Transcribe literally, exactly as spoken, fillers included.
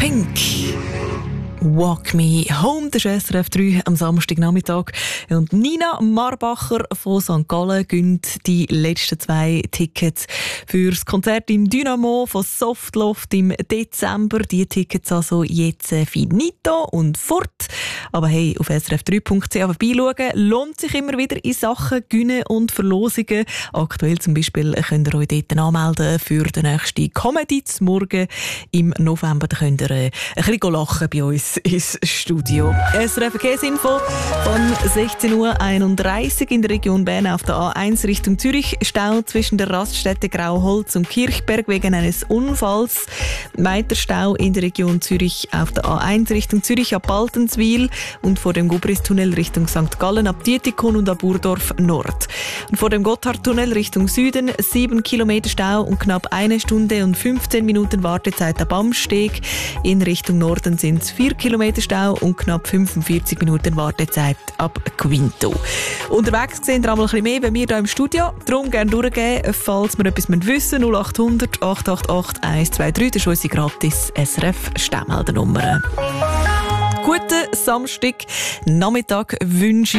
Pink. Walk Me Home, das ist S R F drei am Samstagnachmittag. Und Nina Marbacher von Sankt Gallen gönnt die letzten zwei Tickets für das Konzert im Dynamo von Softloft im Dezember. Die Tickets also jetzt finito und fort. Aber hey, auf s r f drei punkt c h vorbeischauen lohnt sich immer wieder in Sachen Gönnen und Verlosungen. Aktuell zum Beispiel könnt ihr euch dort anmelden für den nächsten Comedy zum Morgen im November. Da könnt ihr ein bisschen lachen bei uns ins Studio. S R F Verkehrsinfo von sechzehn Uhr einunddreißig in der Region Bern auf der A eins Richtung Zürich. Stau zwischen der Raststätte Grauholz und Kirchberg wegen eines Unfalls. Weiter Stau in der Region Zürich auf der A eins Richtung Zürich ab Baltenswil und vor dem Gubristunnel Richtung Sankt Gallen ab Dietikon und ab Burdorf Nord. Und vor dem Gotthardtunnel Richtung Süden sieben Kilometer Stau und knapp eine Stunde und fünfzehn Minuten Wartezeit ab Amsteg. In Richtung Norden sind es vier Kilometer Stau und knapp fünfundvierzig Minuten Wartezeit ab Quinto. Unterwegs sehen wir einmal ein bisschen mehr bei mir hier im Studio. Darum gerne durchgeben, falls wir etwas wissen wollen. null acht hundert acht acht acht eins zwei drei, das ist unsere gratis S R F-Stemmeldernummer. Guten Samstag Nachmittag wünsche